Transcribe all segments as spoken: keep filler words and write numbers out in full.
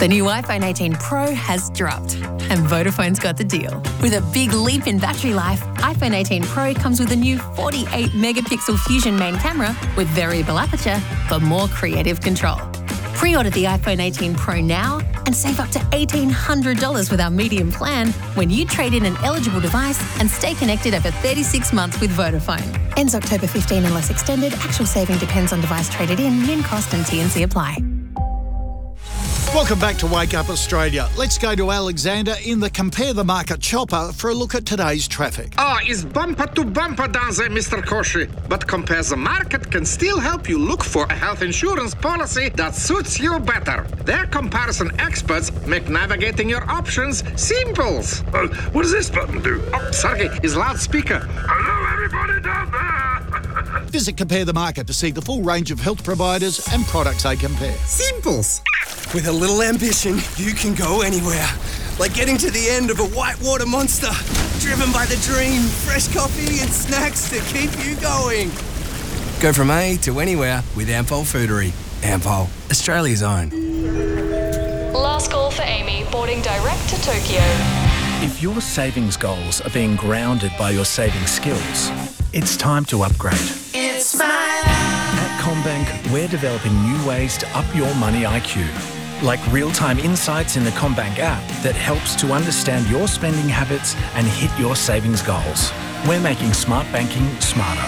The new iPhone eighteen Pro has dropped, and Vodafone's got the deal. With a big leap in battery life, iPhone eighteen Pro comes with a new forty-eight megapixel Fusion main camera with variable aperture for more creative control. Pre-order the iPhone eighteen Pro now and save up to eighteen hundred dollars with our medium plan when you trade in an eligible device and stay connected over thirty-six months with Vodafone. Ends October fifteenth unless extended. Actual saving depends on device traded in, min cost and T and C apply. Welcome back to Wake Up Australia. Let's go to Alexander in the Compare the Market chopper for a look at today's traffic. Ah, it's bumper to bumper down there, Mister Koshi. But Compare the Market can still help you look for a health insurance policy that suits you better. Their comparison experts make navigating your options simple. Uh, what does this button do? Oh, sorry, it's loudspeaker. Hello, everybody down there. Visit Compare the Market to see the full range of health providers and products they compare. Simples. With a little ambition, you can go anywhere. Like getting to the end of a whitewater monster. Driven by the dream, fresh coffee and snacks to keep you going. Go from A to anywhere with Ampol Foodery. Ampol, Australia's own. Last call for Amy, boarding direct to Tokyo. If your savings goals are being grounded by your saving skills, it's time to upgrade. It's my life. At CommBank, we're developing new ways to up your money I Q. Like real-time insights in the CommBank app that helps to understand your spending habits and hit your savings goals. We're making smart banking smarter.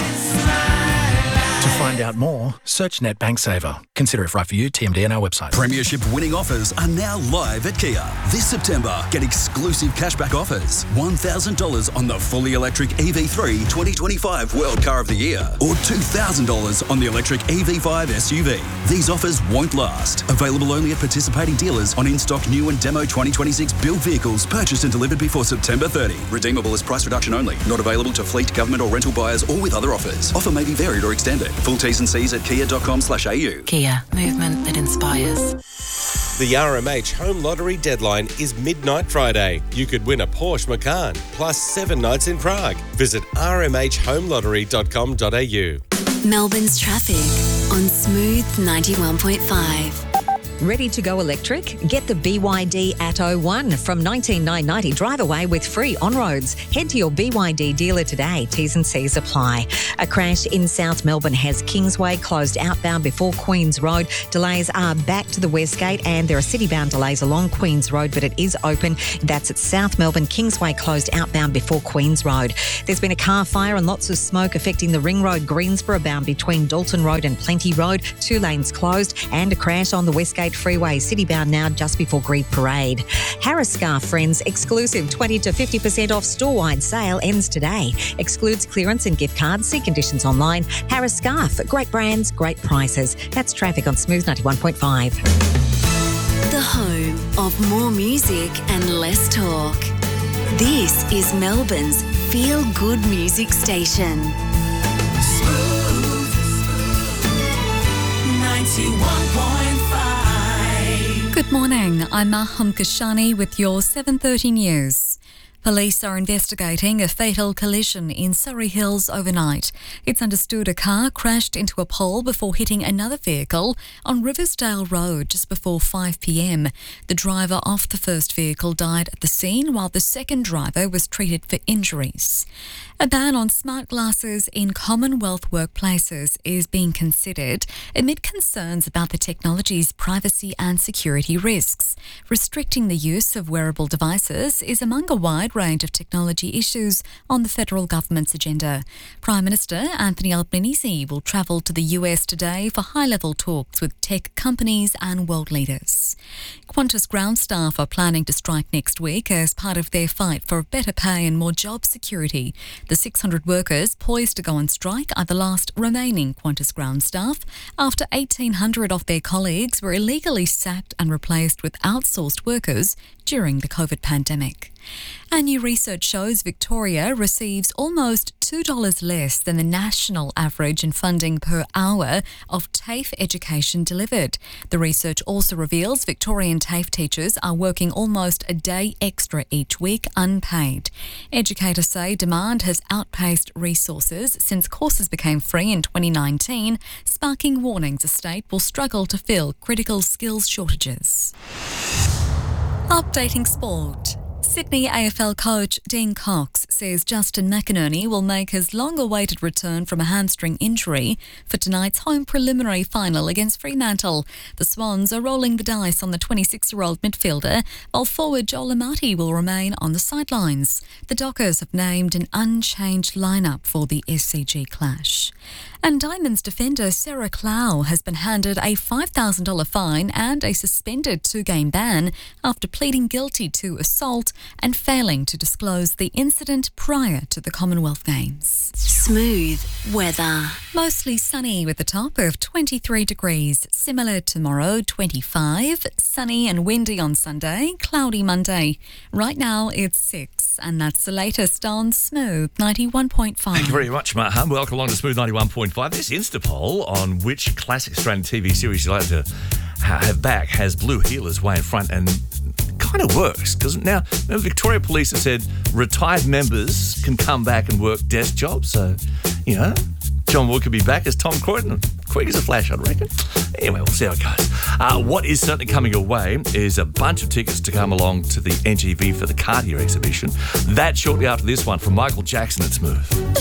To find out more, search NetBank Saver. Consider if right for you. T M D on our website. Premiership winning offers are now live at Kia. This September, get exclusive cashback offers. one thousand dollars on the fully electric E V three twenty twenty-five World Car of the Year or two thousand dollars on the electric E V five S U V. These offers won't last. Available only at participating dealers on in-stock new and demo twenty twenty-six build vehicles purchased and delivered before September thirtieth. Redeemable as price reduction only. Not available to fleet, government or rental buyers or with other offers. Offer may be varied or extended. Full T's and C's at kia dot com slash a u. Kia, movement that inspires. The R M H Home Lottery deadline is midnight Friday. You could win a Porsche Macan plus seven nights in Prague. Visit r m h home lottery dot com dot a u. Melbourne's traffic on Smooth ninety-one point five. Ready to go electric? Get the B Y D Atto one from nineteen nine ninety. Drive away with free on-roads. Head to your B Y D dealer today. T's and C's apply. A crash in South Melbourne has Kingsway closed outbound before Queen's Road. Delays are back to the West Gate and there are city-bound delays along Queen's Road, but it is open. That's at South Melbourne. Kingsway closed outbound before Queen's Road. There's been a car fire and lots of smoke affecting the Ring Road Greensboro bound between Dalton Road and Plenty Road. Two lanes closed and a crash on the Westgate Freeway, city-bound now just before Grieve Parade. Harris Scarf, friends, exclusive twenty to fifty percent off store-wide sale ends today. Excludes clearance and gift cards. See conditions online. Harris Scarf, great brands, great prices. That's traffic on Smooth ninety-one point five. The home of more music and less talk. This is Melbourne's feel-good music station. Smooth ninety-one point five. Good morning, I'm Maham Kashani with your seven thirty news. Police are investigating a fatal collision in Surrey Hills overnight. It's understood a car crashed into a pole before hitting another vehicle on Riversdale Road just before five p.m. The driver of the first vehicle died at the scene while the second driver was treated for injuries. A ban on smart glasses in Commonwealth workplaces is being considered amid concerns about the technology's privacy and security risks. Restricting the use of wearable devices is among a wide range of technology issues on the federal government's agenda. Prime Minister Anthony Albanese will travel to the U S today for high-level talks with tech companies and world leaders. Qantas ground staff are planning to strike next week as part of their fight for better pay and more job security. The six hundred workers poised to go on strike are the last remaining Qantas ground staff after eighteen hundred of their colleagues were illegally sacked and replaced with outsourced workers during the COVID pandemic. And new research shows Victoria receives almost two dollars less than the national average in funding per hour of TAFE education delivered. The research also reveals Victorian TAFE teachers are working almost a day extra each week unpaid. Educators say demand has outpaced resources since courses became free in twenty nineteen, sparking warnings the state will struggle to fill critical skills shortages. Updating sport. Sydney A F L coach Dean Cox says Justin McInerney will make his long-awaited return from a hamstring injury for tonight's home preliminary final against Fremantle. The Swans are rolling the dice on the twenty-six-year-old midfielder, while forward Joel Amati will remain on the sidelines. The Dockers have named an unchanged lineup for the S C G clash. And Diamonds defender Sarah Clow has been handed a five thousand dollars fine and a suspended two-game ban after pleading guilty to assault and failing to disclose the incident prior to the Commonwealth Games. Smooth weather. Mostly sunny with a top of twenty-three degrees. Similar tomorrow, twenty-five. Sunny and windy on Sunday. Cloudy Monday. Right now it's six, and that's the latest on Smooth ninety-one point five. Thank you very much, Maham. Welcome along to Smooth ninety-one point five. This Instapoll on which classic Australian T V series you like to have back has Blue Heelers way in front, and kind of works, because now, now Victoria Police have said retired members can come back and work desk jobs. So, you know, John Wood could be back as Tom Croydon. Quick as a flash, I'd reckon. Anyway, we'll see how it goes. Uh, what is certainly coming your way is a bunch of tickets to come along to the N G V for the Cartier exhibition. That shortly after this one from Michael Jackson at Smooth.